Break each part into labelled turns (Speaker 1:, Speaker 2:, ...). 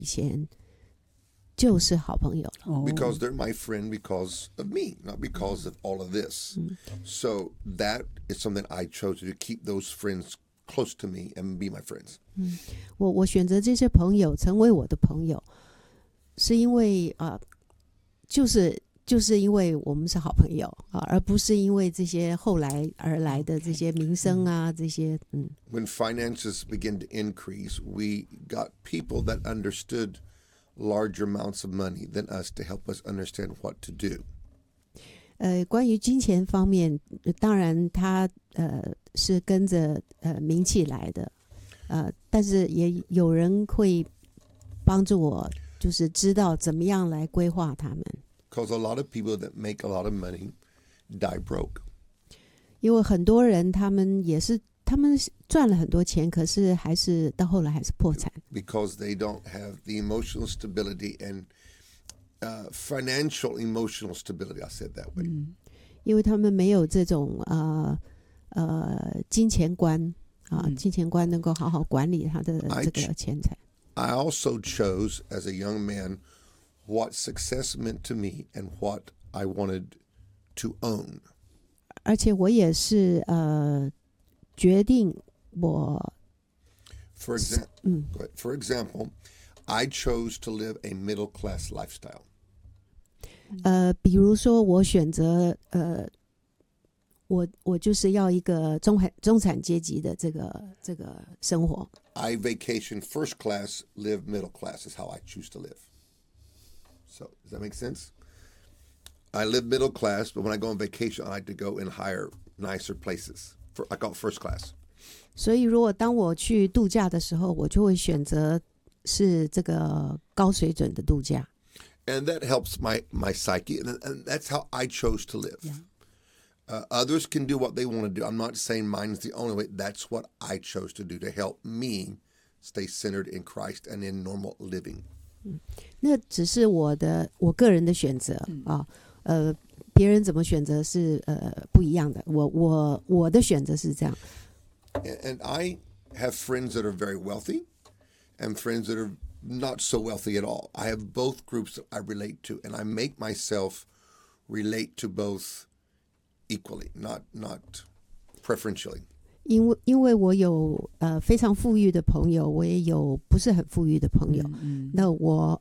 Speaker 1: 以前就是好朋友了。
Speaker 2: Because they're my friend because of me, not because of all of this. So that is something I chose to do, keep those friends close to me and be my friends.
Speaker 1: 我选择这些朋友成为我的朋友，是因为就是因为我们是好朋友而不是因为这些后来而来的这些名声啊，这些
Speaker 2: When finances begin to increase, we got people that understood larger amounts of money than us to help us understand what to do.
Speaker 1: 关于金钱方面，当然他是跟着名气来的，但是也有人会帮助我，就是知道怎么样来规划他们。
Speaker 2: Because a lot of people that make a lot of money die broke.
Speaker 1: 因为很多人他们赚了很多钱，可是还是到后来还是破产。
Speaker 2: Because they don't have the emotional stability and financial emotional stability. I'll say it that way.
Speaker 1: 因为他们没有这种金钱观金钱观能够好好管理他的这个钱财。
Speaker 2: I also chose as a young man what success meant to me and what I wanted to own.
Speaker 1: 而且我也是决定我。
Speaker 2: For example, I chose to live a middle class lifestyle.
Speaker 1: 比如说我选择我就是要一个中产阶级的这个生活。
Speaker 2: I vacation first class, live middle class is how I choose to live. So, does that make sense? I live middle class, but when I go on vacation, I like to go in higher, nicer places. I call it first class.
Speaker 1: 所以如果当我去度假的时候，我就会选择是这个高水准的度假。
Speaker 2: And that helps my psyche, and that's how I chose to live.
Speaker 1: Yeah.
Speaker 2: Others can do what they want to do. I'm not saying mine's the only way. That's what I chose to do to help me stay centered in Christ and in normal living.
Speaker 1: 那只是我个人的选择别人怎么选择是不一样的。我的选择是这样。
Speaker 2: And I have friends that are very wealthy and friends that are not so wealthy at all. I have both groups that I relate to, and I make myself relate to both equally, not preferentially.
Speaker 1: 因为我有非常富裕的朋友，我也有不是很富裕的朋友。那我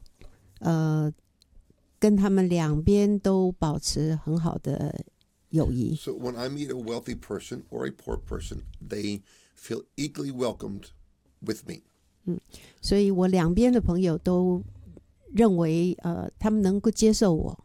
Speaker 1: 跟他们两边都保持很好的友谊。
Speaker 2: So when I meet a wealthy person or a poor person, they feel equally welcomed with me.
Speaker 1: 所以我两边的朋友都认为他们能够接受我。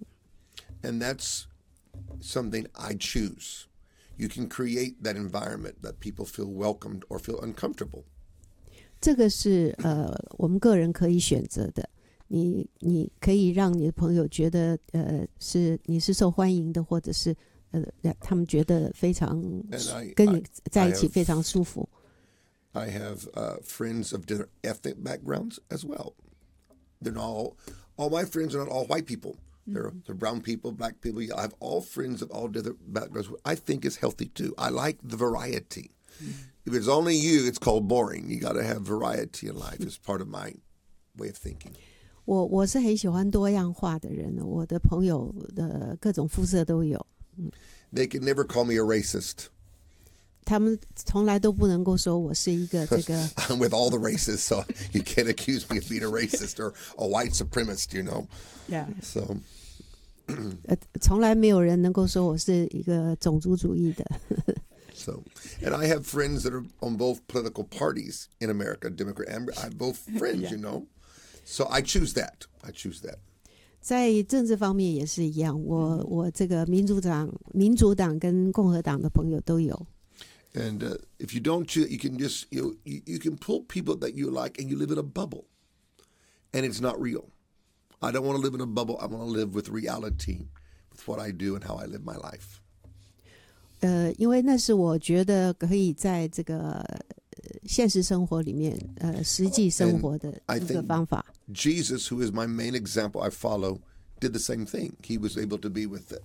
Speaker 2: And that's something I choose. You can create that environment that people feel welcomed or feel uncomfortable.
Speaker 1: 这个是我们个人可以选择的。你可以让你的朋友觉得你是受欢迎的，或者是他们觉得非常跟你在一起非常舒服。
Speaker 2: I have friends of different ethnic backgrounds as well. They're not all my friends are not all white people. They're brown people, black people. I have all friends of all different backgrounds. I think is healthy too. I like the variety. If it's only you, it's called boring. You got to have variety in life. It's part of my way of thinking.
Speaker 1: 我是很喜欢多样化的人，我的朋友的各种肤色都有。
Speaker 2: They can never call me a racist.
Speaker 1: 他们从来都不能够说我是一个这个。
Speaker 2: I'm with all the races, so you can't accuse me of being a racist or a white supremacist, you know.
Speaker 1: Yeah.
Speaker 2: So.
Speaker 1: 从来没有人能够说我是一个种族主义的。
Speaker 2: So, and I have friends that are on both political parties in America, Democrat and I have both friends, you know. So I choose that.
Speaker 1: 在政治方面也是一样，我这个民主党跟共和党的朋友都有。
Speaker 2: And if you don't choose, you can just you can pull people that you like, and you live in a bubble, and it's not real. I don't want to live in a bubble. I want to live with reality, with what I do and how I live my life.
Speaker 1: 因为那是我觉得可以在这个现实生活里面实际生活的一个方法。
Speaker 2: Jesus, who is my main example I follow, did the same thing. He was able to be with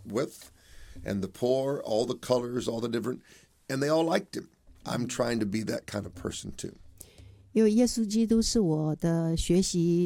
Speaker 2: and the poor, all the colors, all the different, and they all liked him. I'm trying to be that kind of person too.
Speaker 1: 因为耶稣基督是我的学习